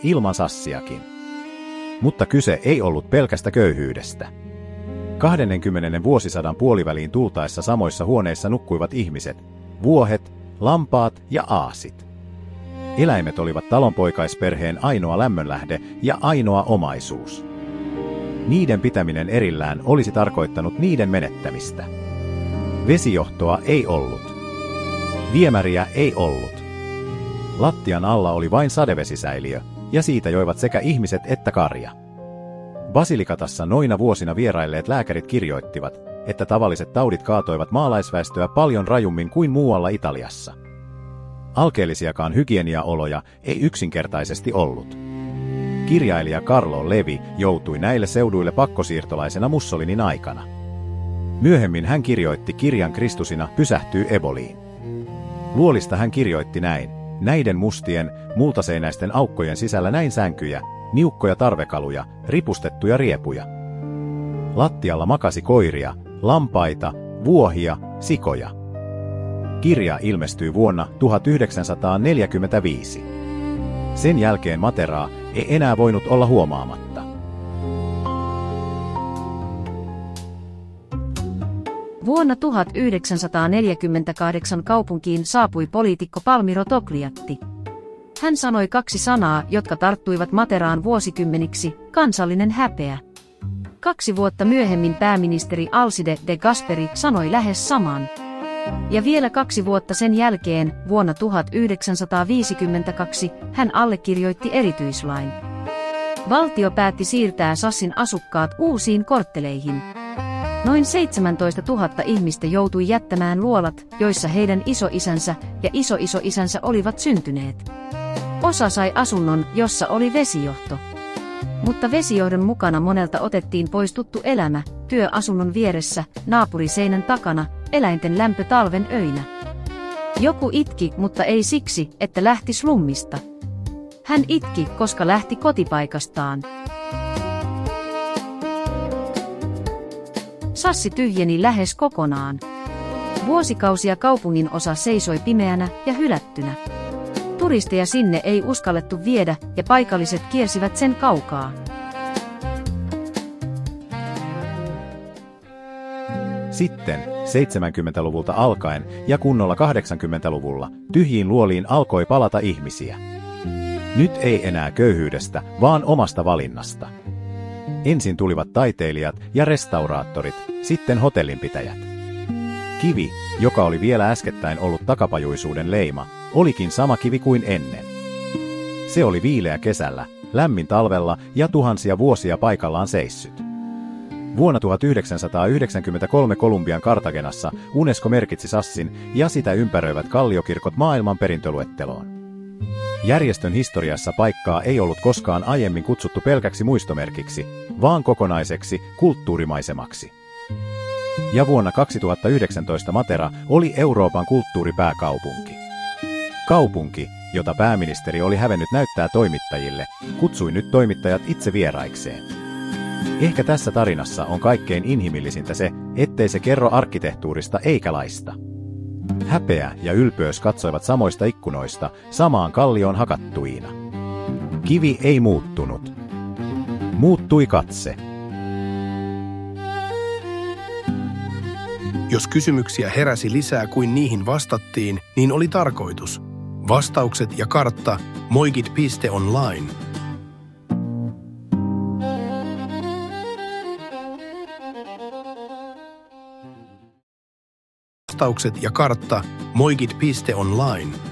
ilman Sassiakin. Mutta kyse ei ollut pelkästä köyhyydestä. 20. vuosisadan puoliväliin tultaessa samoissa huoneissa nukkuivat ihmiset, vuohet, lampaat ja aasit. Eläimet olivat talonpoikaisperheen ainoa lämmönlähde ja ainoa omaisuus. Niiden pitäminen erillään olisi tarkoittanut niiden menettämistä. Vesijohtoa ei ollut. Viemäriä ei ollut. Lattian alla oli vain sadevesisäiliö, ja siitä joivat sekä ihmiset että karja. Basilikatassa noina vuosina vierailleet lääkärit kirjoittivat, että tavalliset taudit kaatoivat maalaisväestöä paljon rajummin kuin muualla Italiassa. Alkeellisiakaan hygieniaoloja ei yksinkertaisesti ollut. Kirjailija Carlo Levi joutui näille seuduille pakkosiirtolaisena Mussolinin aikana. Myöhemmin hän kirjoitti kirjan Kristusina pysähtyy eboliin. Luolista hän kirjoitti näin: näiden mustien, multaseinäisten aukkojen sisällä näin sänkyjä, niukkoja tarvekaluja, ripustettuja riepuja. Lattialla makasi koiria, lampaita, vuohia, sikoja. Kirja ilmestyi vuonna 1945. Sen jälkeen Materaa ei enää voinut olla huomaamatta. Vuonna 1948 kaupunkiin saapui poliitikko Palmiro Togliatti. Hän sanoi 2 sanaa, jotka tarttuivat Materaan vuosikymmeniksi: kansallinen häpeä. 2 vuotta myöhemmin pääministeri Alcide de Gasperi sanoi lähes saman. Ja vielä 2 vuotta sen jälkeen, vuonna 1952, hän allekirjoitti erityislain. Valtio päätti siirtää Sassin asukkaat uusiin kortteleihin. Noin 17 000 ihmistä joutui jättämään luolat, joissa heidän isoisänsä ja isoisoisänsä olivat syntyneet. Osa sai asunnon, jossa oli vesijohto. Mutta vesijohdon mukana monelta otettiin pois tuttu elämä, työ asunnon vieressä, naapuriseinän takana, eläinten lämpö talven öinä. Joku itki, mutta ei siksi, että lähti slummista. Hän itki, koska lähti kotipaikastaan. Sassi tyhjeni lähes kokonaan. Vuosikausia kaupungin osa seisoi pimeänä ja hylättynä. Turisteja sinne ei uskallettu viedä ja paikalliset kiersivät sen kaukaa. Sitten, 70-luvulta alkaen ja kunnolla 80-luvulla, tyhjiin luoliin alkoi palata ihmisiä. Nyt ei enää köyhyydestä, vaan omasta valinnasta. Ensin tulivat taiteilijat ja restauraattorit, sitten hotellinpitäjät. Kivi, joka oli vielä äskettäin ollut takapajuisuuden leima, olikin sama kivi kuin ennen. Se oli viileä kesällä, lämmin talvella ja tuhansia vuosia paikallaan seissyt. Vuonna 1993 Kolumbian Cartagenassa UNESCO merkitsi Sassin ja sitä ympäröivät kalliokirkot maailmanperintöluetteloon. Järjestön historiassa paikkaa ei ollut koskaan aiemmin kutsuttu pelkäksi muistomerkiksi, vaan kokonaiseksi kulttuurimaisemaksi. Ja vuonna 2019 Matera oli Euroopan kulttuuripääkaupunki. Kaupunki, jota pääministeri oli hävennyt näyttää toimittajille, kutsui nyt toimittajat itse vieraikseen. Ehkä tässä tarinassa on kaikkein inhimillisintä se, ettei se kerro arkkitehtuurista eikä laista. Häpeä ja ylpeys katsoivat samoista ikkunoista, samaan kallioon hakattuina. Kivi ei muuttunut. Muuttui katse. Jos kysymyksiä heräsi lisää kuin niihin vastattiin, niin oli tarkoitus. Vastaukset ja kartta moigit.online. Vastaukset ja kartta moigit.online.